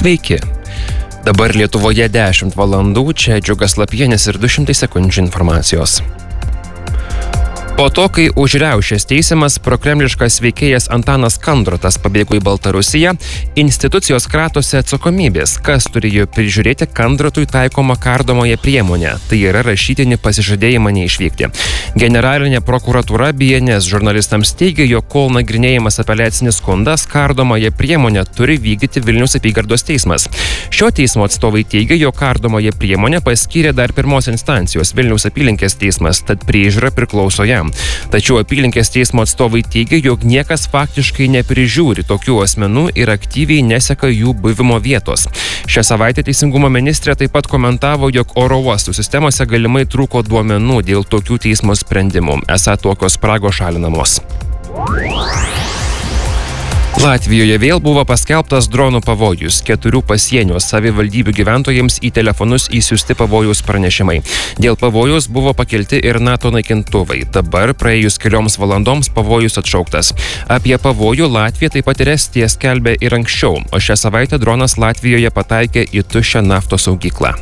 Sveiki. Dabar Lietuvoje 10 valandų, čia Džiugas Lapienis ir 200 sekundžių informacijos. Po to, kai už riaušes teisiamas prokremliškas veikėjas Antanas Kandrotas pabėgo į Baltarusiją, institucijos kratosi atsakomybės, kas turėjo prižiūrėti Kandrotui taikomą kardomąją priemonę, tai yra rašytinį pasižadėjimą neišvykti. Generalinė prokuratūra BNS žurnalistams teigia, jog kol nagrinėjamas apeliacinis skundas, kardomąją priemonę turi vykdyti Vilniaus apygardos teismas. Šio teismo atstovai teigia, jog kardomąją priemonę paskyrė dar pirmos instancijos Vilniaus apylinkės teismas, tad priežiūra priklauso jam. Tačiau apylinkės teismo atstovai teigia, jog niekas faktiškai neprižiūri tokių asmenų ir aktyviai neseka jų buvimo vietos. Šią savaitę Teisingumo ministrė taip pat komentavo, jog oro uostų sistemose galimai trūko duomenų dėl tokių teismo sprendimų. Esą tokios spragos šalinamos. Latvijoje vėl buvo paskelbtas dronų pavojus. 4 pasienio savivaldybių gyventojams į telefonus įsiųsti pavojaus pranešimai. Dėl pavojaus buvo pakelti ir NATO naikintuvai. Dabar, praėjus kelioms valandoms, pavojus atšauktas. Apie pavojų Latvija taip pat ir Estija skelbė ir anksčiau, o šią savaitę dronas Latvijoje pataikė į tuščią naftos saugyklą.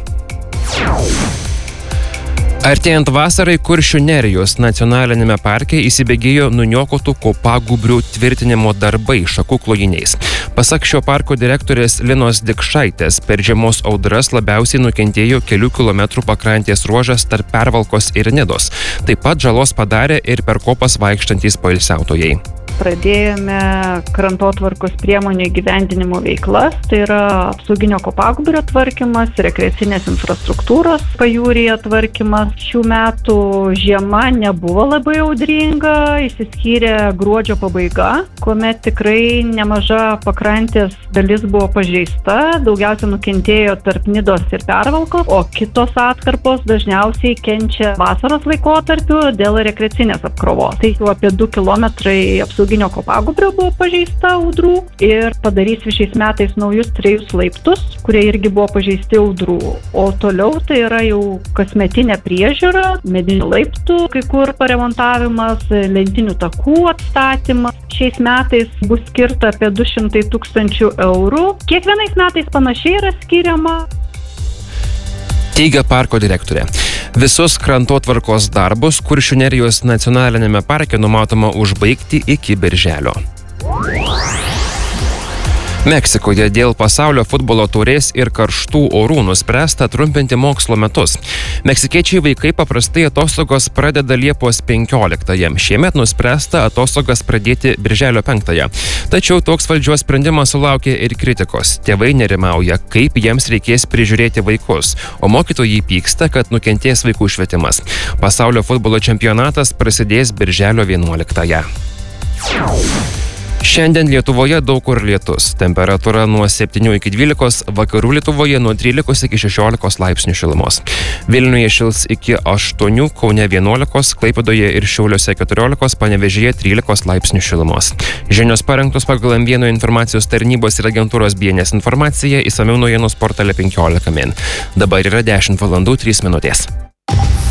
Artėjant vasarai Kuršių Nerijos nacionalinėme parke įsibėgėjo nuniokotų kopagūbrių tvirtinimo darbai šakų klojiniais. Pasak šio parko direktorės Linos Dikšaitės, per žiemos audras labiausiai nukentėjo kelių kilometrų pakrantės ruožas tarp Pervalkos ir Nidos. Taip pat žalos padarė ir per kopas vaikštantys poilsiautojai. Pradėjome krantotvarkos priemonių įgyvendinimo veiklas, tai yra apsauginio kopagūbrio tvarkymas, rekreacinės infrastruktūros pajūryje tvarkymas. Šių metų žiema nebuvo labai audringa, išsiskyrė gruodžio pabaiga, kuomet tikrai nemaža pakrantės dalis buvo pažeista, daugiausia nukentėjo tarp Nidos ir Pervalkos, o kitos atkarpos dažniausiai kenčia vasaros laikotarpiu dėl rekreacinės apkrovos. Tai jau apie 2 kilometrai apsauginio kopagūbrio buvo pažeista audrų ir padarys šiais metais naujus 3 laiptus, kurie irgi buvo pažeisti audrų. O toliau tai yra jau kasmetinė priežiūra, medinių laiptų, kai kur paremontavimas, lentinių takų atstatymas. Šiais metais bus skirta apie 200 000 eurų. Kiekvienais metais panašiai yra skiriama. Teigia parko direktorė. Visus krantotvarkos darbus Kuršių Nerijos nacionalinėme parke numatoma užbaigti iki birželio. Meksikoje dėl pasaulio futbolo taurės ir karštų orų nuspręsta trumpinti mokslo metus. Meksikiečiai vaikai paprastai atostogos pradeda Liepos 15-ąją. Šiemet nuspręsta atostogas pradėti birželio 5-ąją. Tačiau toks valdžios sprendimas sulaukė ir kritikos. Tėvai nerimauja, kaip jiems reikės prižiūrėti vaikus, o mokytojai pyksta, kad nukentės vaikų švietimas. Pasaulio futbolo čempionatas prasidės birželio 11-ąją. Šiandien Lietuvoje daug kur lietus. Temperatūra nuo 7 iki 12, vakarų Lietuvoje nuo 13 iki 16 laipsnių šilumos. Vilniuje šils iki 8, Kaune 11, Klaipėdoje ir Šiauliuose 14, Panevėžyje 13 laipsnių šilumos. Žinios parengtos pagal M1 informacijos tarnybos ir agentūros BNS informaciją, išsamiau naujienų portale 15 min. Dabar yra 10 valandų 3 minutės.